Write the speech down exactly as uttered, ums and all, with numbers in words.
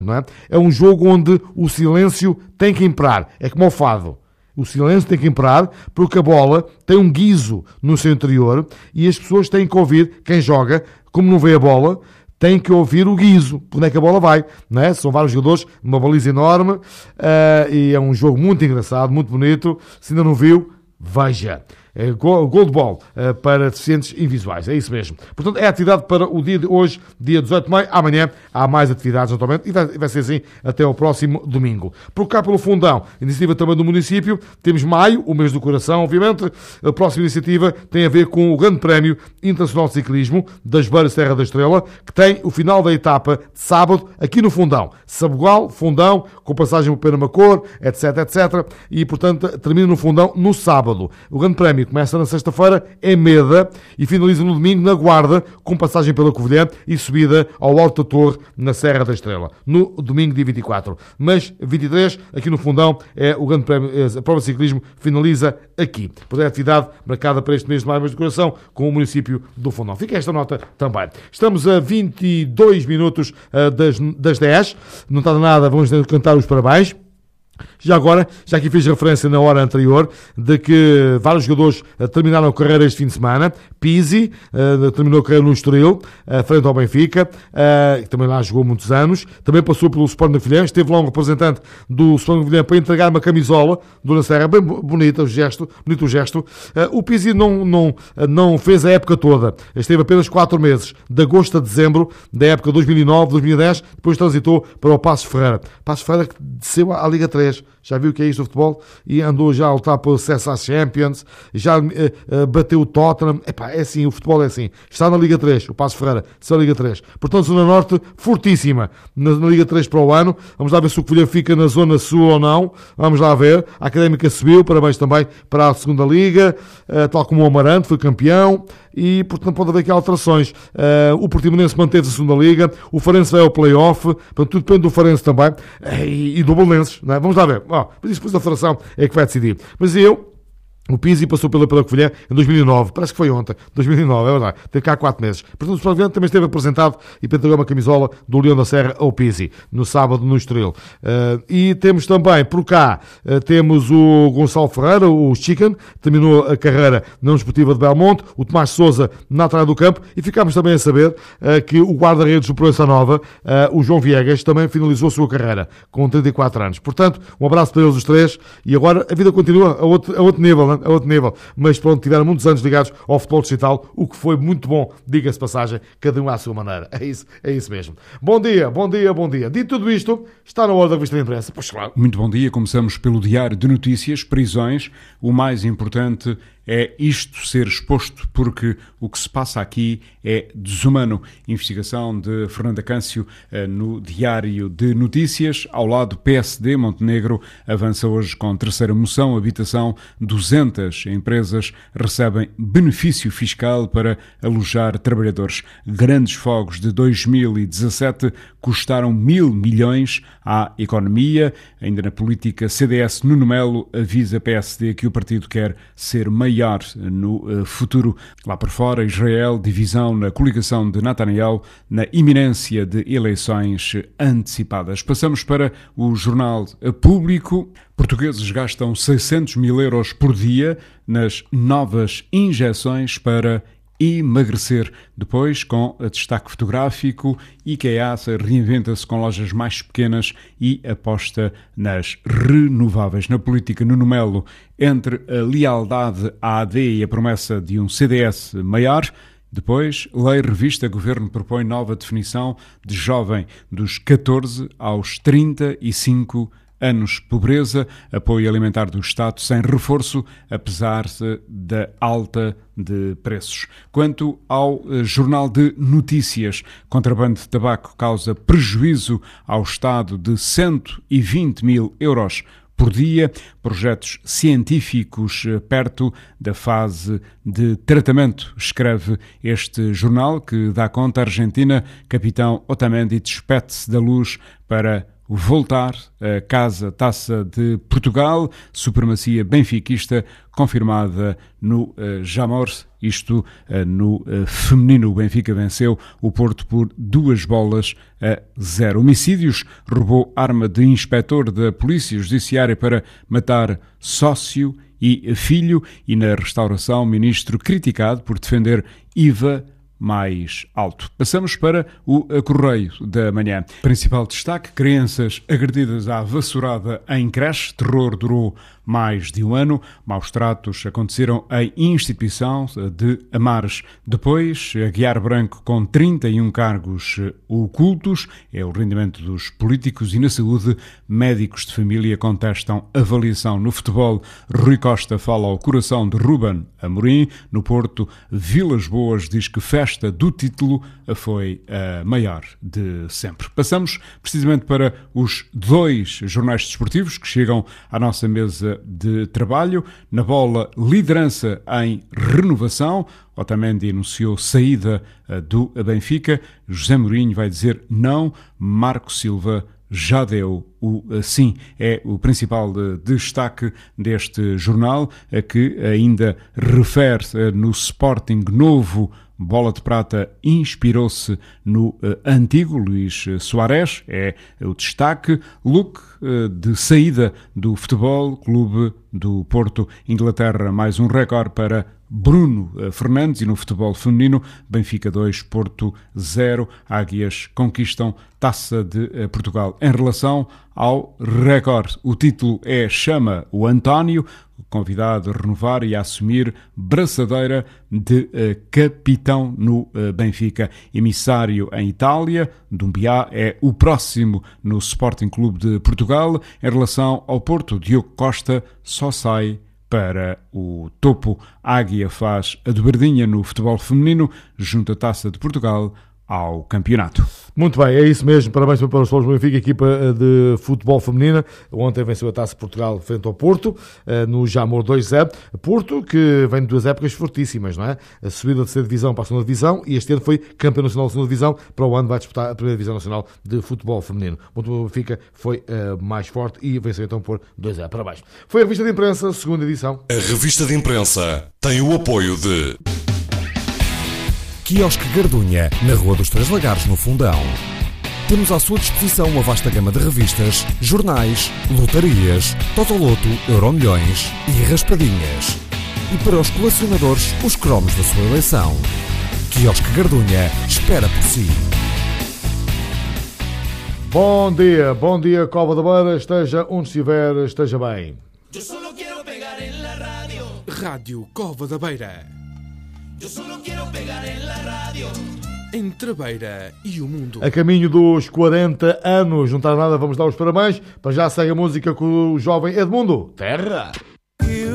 Não é? É um jogo onde o silêncio tem que imperar. É como o fado. O silêncio tem que imperar porque a bola tem um guiso no seu interior e as pessoas têm que ouvir, quem joga, como não vê a bola, tem que ouvir o guiso, por onde é que a bola vai. Não é? São vários jogadores, uma baliza enorme, uh, e é um jogo muito engraçado, muito bonito. Se ainda não viu, veja. É Gold Ball uh, para deficientes invisuais, é isso mesmo. Portanto, é a atividade para o dia de hoje, dia dezoito de maio. Amanhã há mais atividades, naturalmente, e vai, vai ser assim até ao próximo domingo. Por cá, pelo Fundão, iniciativa também do município, temos maio, o mês do coração, obviamente. A próxima iniciativa tem a ver com o Grande Prémio Internacional de Ciclismo das Beiras Serra da Estrela, que tem o final da etapa de sábado aqui no Fundão. Sabugal, Fundão, com passagem por Penamacor, etc, etcétera. E, portanto, termina no Fundão no sábado. O Grande Prémio começa na sexta-feira em Meda e finaliza no domingo na Guarda, com passagem pela Covilhã e subida ao Alto da Torre na Serra da Estrela, no domingo dia vinte e quatro. Mas vinte e três, aqui no Fundão, é o Grande Prémio, a prova de ciclismo finaliza aqui. Portanto, é a atividade marcada para este mês de maio, mês de coração, com o município do Fundão. Fica esta nota também. Estamos a vinte e dois minutos das, das dez, não está nada, vamos cantar os parabéns. Já agora, já aqui fiz referência na hora anterior de que vários jogadores terminaram a carreira este fim de semana. Pizzi uh, terminou a carreira no Estoril, uh, frente ao Benfica, uh, que também lá jogou muitos anos. Também passou pelo Sporting da Covilhã, esteve lá um representante do Sporting da Covilhã para entregar uma camisola do La Serra, bem bonita o gesto, bonito o gesto. Uh, o Pizzi não, não, não fez a época toda, esteve apenas quatro meses, de agosto a dezembro da época dois mil e nove, dois mil e dez, depois transitou para o Passos Ferreira. Passos Ferreira que desceu à Liga três. Já viu o que é isto do futebol? E andou já a lutar pelo acesso às Champions, já uh, uh, bateu o Tottenham. Epá, é assim, o futebol é assim. Está na Liga três, o Passos Ferreira, está na Liga três. Portanto, Zona Norte, fortíssima na, na Liga três para o ano. Vamos lá ver se o Covilhã fica na Zona Sul ou não. Vamos lá ver. A Académica subiu, parabéns também para a segunda Liga, uh, tal como o Amarante, foi campeão. E, portanto, pode haver aqui alterações. Uh, o Portimonense manteve a segunda Liga, o Farense vai ao play-off, portanto, tudo depende do Farense também, uh, e, e do Belenenses, não é? Vamos lá ver. Oh, mas isso depois da federação é que vai decidir. Mas eu, o Pizzi passou pela, pela Covilhã em dois mil e nove, parece que foi ontem, dois mil e nove, é verdade, teve cá quatro meses. Portanto, o Sporting também esteve apresentado e entregou uma camisola do Leão da Serra ao Pizzi, no sábado no Estoril. Uh, e temos também, por cá, uh, temos o Gonçalo Ferreira, o Chicken, terminou a carreira na União Desportiva de Belmonte, o Tomás Sousa na atrás do campo, e ficámos também a saber uh, que o guarda-redes do Proença Nova, uh, o João Viegas, também finalizou a sua carreira, com trinta e quatro anos. Portanto, um abraço para eles os três, e agora a vida continua a outro, a outro nível, não? A outro nível, mas pronto, tiveram muitos anos ligados ao futebol digital, o que foi muito bom, diga-se passagem, cada um à sua maneira, é isso, é isso mesmo. Bom dia, bom dia, bom dia. Dito tudo isto, está na hora da revista de imprensa, pois claro. Muito bom dia, começamos pelo Diário de Notícias, prisões, o mais importante é isto ser exposto, porque o que se passa aqui é desumano. Investigação de Fernanda Câncio no Diário de Notícias. Ao lado, P S D Montenegro avança hoje com terceira moção. Habitação, duzentas empresas recebem benefício fiscal para alojar trabalhadores. Grandes fogos de dois mil e dezassete custaram mil milhões à economia. Ainda na política, C D S Nuno Melo avisa P S D que o partido quer ser maior no futuro. Lá por fora, Israel, divisão na coligação de Netanyahu, na iminência de eleições antecipadas. Passamos para o Jornal Público. Portugueses gastam seiscentos mil euros por dia nas novas injeções para emagrecer. Depois, com a destaque fotográfico, IKEA reinventa-se com lojas mais pequenas e aposta nas renováveis. Na política, Nuno Melo, entre a lealdade à A D e a promessa de um C D S maior. Depois, lei revista, governo propõe nova definição de jovem dos catorze aos trinta e cinco anos. Pobreza, apoio alimentar do Estado sem reforço, apesar da alta de preços. Quanto ao uh, Jornal de Notícias, contrabando de tabaco causa prejuízo ao Estado de cento e vinte mil euros por dia. Projetos científicos perto da fase de tratamento, escreve este jornal, que dá conta. A Argentina, capitão Otamendi despede-se da Luz para voltar a casa Taça de Portugal, supremacia benfiquista confirmada no uh, Jamor, isto uh, no uh, feminino. O Benfica venceu o Porto por duas bolas a zero. Homicídios: roubou arma de inspetor da Polícia Judiciária para matar sócio e filho. E na restauração, ministro criticado por defender I V A mais alto. Passamos para o Correio da Manhã. Principal destaque: crianças agredidas à vassourada em creche. Terror durou mais de um ano. Maus tratos aconteceram em instituição de Amares. Depois, Aguiar Branco com trinta e um cargos ocultos. É o rendimento dos políticos. E na saúde, médicos de família contestam avaliação. No futebol, Rui Costa fala ao coração de Ruben Amorim. No Porto, Vilas Boas diz que festa do título foi a maior de sempre. Passamos precisamente para os dois jornais desportivos que chegam à nossa mesa de trabalho. Na bola, liderança em renovação. Otamendi anunciou saída do Benfica. José Mourinho vai dizer não. Marco Silva já deu o sim. É o principal destaque deste jornal, que ainda refere no Sporting novo. Bola de Prata inspirou-se no uh, antigo Luís Soares, é o destaque. Look uh, de saída do Futebol Clube do Porto. Inglaterra, mais um recorde para Bruno uh, Fernandes. E no futebol feminino, Benfica dois, Porto zero. Águias conquistam Taça de uh, Portugal. Em relação ao recorde, o título é Chama o António, convidado a renovar e a assumir braçadeira de uh, capitão no uh, Benfica. Emissário em Itália, Dumbiá é o próximo no Sporting Clube de Portugal. Em relação ao Porto, Diogo Costa só sai para o topo. Águia faz a dobradinha no futebol feminino, junto à Taça de Portugal ao campeonato. Muito bem, é isso mesmo. Parabéns para os Solos do Benfica, equipa de futebol feminina. Ontem venceu a Taça de Portugal frente ao Porto, no Jamor dois zero. Porto, que vem de duas épocas fortíssimas, não é? A subida da terceira divisão para a segunda divisão, e este ano foi campeão nacional da segunda divisão. Para o ano vai disputar a primeira divisão nacional de futebol feminino. O Benfica foi uh, mais forte e venceu então por dois zero. Parabéns. Foi a revista de imprensa, segunda edição. A revista de imprensa tem o apoio de Quiosque Gardunha, na Rua dos Três Lagares, no Fundão. Temos à sua disposição uma vasta gama de revistas, jornais, lotarias, Totoloto, Euromilhões e raspadinhas. E para os colecionadores, os cromos da sua eleição. Quiosque Gardunha espera por si. Bom dia, bom dia, Cova da Beira. Esteja onde estiver, esteja bem. Eu só quero pegar em la rádio. Rádio Cova da Beira. Eu só quero pegar em la rádio. Entre a Beira e o mundo. A caminho dos quarenta anos, não está nada, vamos dar os parabéns. Para já segue a música com o jovem Edmundo. Terra!